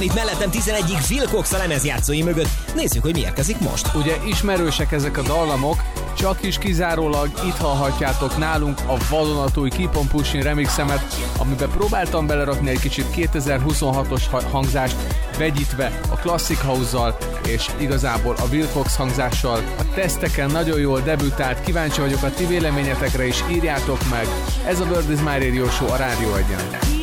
Itt mellettem 11-ig Phil Cox a lemezjátszói mögött. Nézzük, hogy mi érkezik most. Ugye ismerősek ezek a dallamok, csak is kizárólag itt hallhatjátok nálunk a vadonatúj Keep on Pushing remixemet, amiben próbáltam belerakni egy kicsit 2026-os hangzást, vegyítve a Classic House-zal és igazából a Will Cox hangzással. A teszteken nagyon jól debütált, kíváncsi vagyok a ti véleményetekre is, írjátok meg. Ez a Bird is My Radio Show a Rádió Egyen.